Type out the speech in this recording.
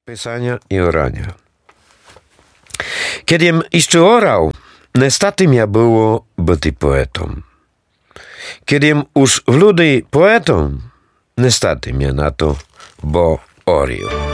Pisania i orania. Kiedym jeszcze orał, niestety mnie było być poetą. Kiedym już w ludy poetą, niestety mnie na to bo orił.